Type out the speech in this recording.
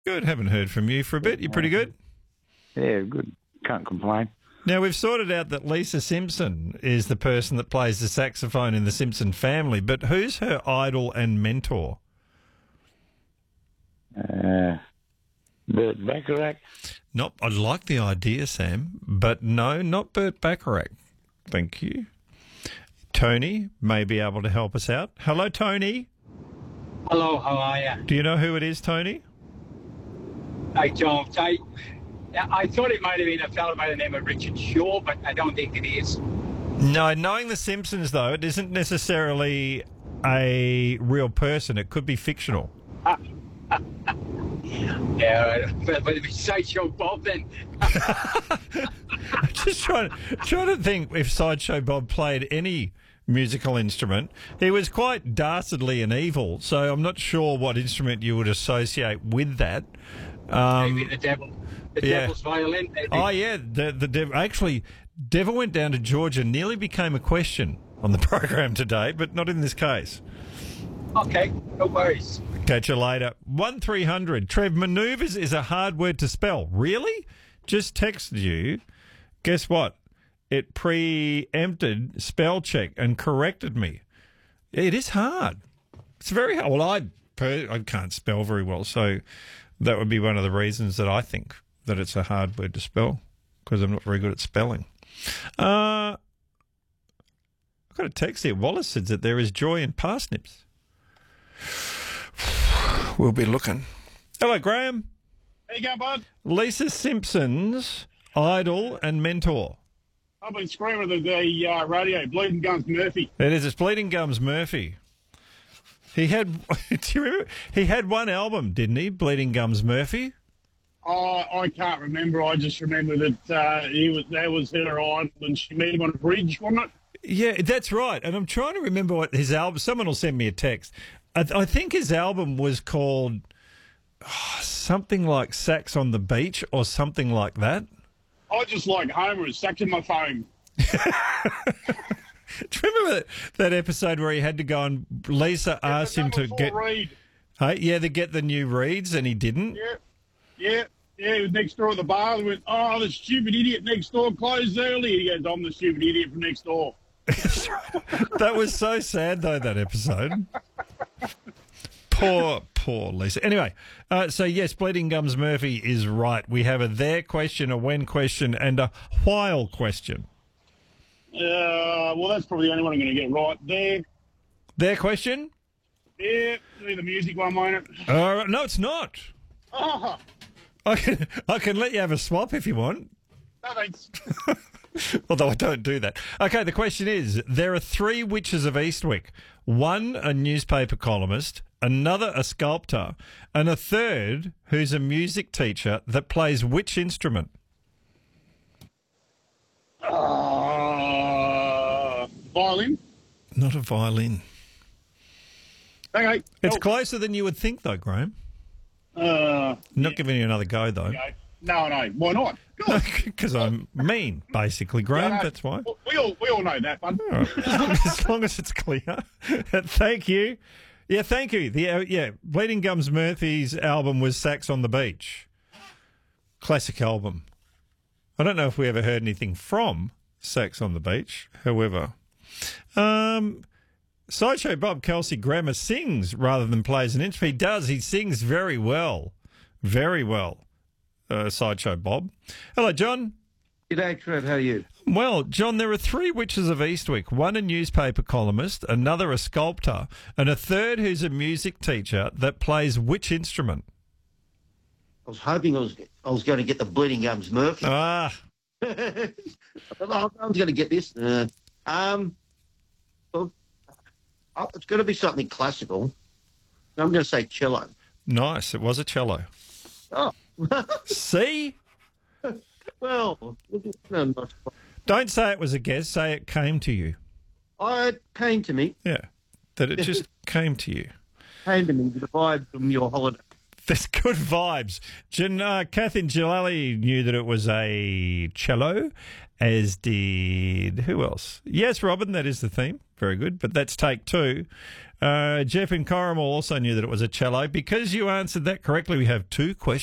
Good. Haven't heard from you for a bit. You pretty good? Yeah, good. Can't complain. Now, we've sorted out that Lisa Simpson is the person that plays the saxophone in the Simpson family, but who's her idol and mentor? Burt Bacharach. Not, I like the idea, Sam, but no, not Burt Bacharach. Thank you. Tony may be able to help us out. Hello, Tony. Hello, how are you? Do you know who it is, Tony? I don't. I thought it might have been a fellow by the name of Richard Shaw, but I don't think it is. No, knowing the Simpsons, though, it isn't necessarily a real person. It could be fictional. Yeah, but it'd be Sideshow Bob then. Just trying to think if Sideshow Bob played any musical instrument. He was quite dastardly and evil, so I'm not sure what instrument you would associate with that. Maybe the devil. The devil's violin. Maybe. Oh, yeah, the devil. Actually, devil went down to Georgia, nearly became a question on the program today, but not in this case. Okay, no worries. Catch you later. 1300. Trev, manoeuvres is a hard word to spell. Really? Just texted you. Guess what? It preempted spell check and corrected me. It is hard. It's very hard. Well, I can't spell very well, so that would be one of the reasons that I think that it's a hard word to spell, because I'm not very good at spelling. I've got a text here. Wallace says that there is joy in parsnips. We'll be looking. Hello, Graham. How you going, bud? Lisa Simpson's idol and mentor. I've been screaming at the radio, Bleeding Gums Murphy. It is. It's Bleeding Gums Murphy. He had. Do you remember? He had one album, didn't he? Bleeding Gums Murphy. Oh, I can't remember. I just remember that that was her idol, and she met him on a bridge, wasn't it? Yeah, that's right. And I'm trying to remember what his album. Someone will send me a text. I think his album was called something like Sax on the Beach or something like that. I just like Homer is sacked in my phone. Do you remember that episode where he had to go and Lisa asked him to get Reed. Hey, yeah, to get the new reeds and he didn't? Yeah. He was next door at the bar. He went, oh, the stupid idiot next door closed early. He goes, I'm the stupid idiot from next door. That was so sad, though, that episode. Poor Lisa. Anyway, so yes, Bleeding Gums Murphy is right. We have a there question, a when question, and a while question. Well, that's probably the only one I'm going to get right there. Their question? Yeah, be the music one, won't it? No, it's not. Oh, I can let you have a swap if you want. no thanks. Although I don't do that. Okay, the question is, there are 3 witches of Eastwick. One, a newspaper columnist, another, a sculptor, and a third, who's a music teacher that plays which instrument? Violin? Not a violin. Okay. It's closer than you would think, though, Graham. Not giving you another go, though. Okay. No. Why not? Because I'm mean, basically, Graham. That's why. We all know that, bud. All right. As long as it's clear. Thank you. Yeah, thank you. Bleeding Gums Murphy's album was Sax on the Beach. Classic album. I don't know if we ever heard anything from Sax on the Beach. However, Sideshow Bob Kelsey Grammer sings rather than plays an instrument. He does. He sings very well. Very well. Sideshow Bob. Hello, John. G'day, Trev. How are you? Well, John, there are 3 witches of Eastwick. One a newspaper columnist, another a sculptor, and a third who's a music teacher that plays which instrument? I was hoping I was going to get the Bleeding Gums Murphy. Ah. I was going to get this. Well, it's going to be something classical. I'm going to say cello. Nice. It was a cello. Oh. See? Well, Don't say it was a guess. Say it came to you. it came to me. Yeah. That it just came to you. Came to me, the vibe from your holiday. There's good vibes. Kathy Jalali knew that it was a cello, as did... Who else? Yes, Robin, that is the theme very good. But that's take two. Jeff in Corrimal also knew that it was a cello. Because you answered that correctly, we have two questions.